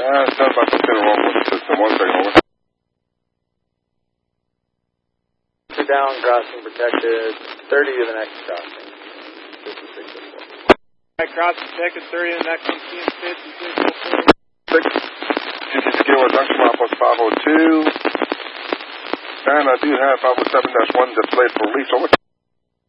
Sounds like something wrong with the system. 1 second, over. Down, crossing protected, 30 to the next crossing. 5604. Right, crossing protected, 30 to the next one, team 5604. 6. Skill at junction mile plus 502. And I do have 507-1 displayed for release. Over.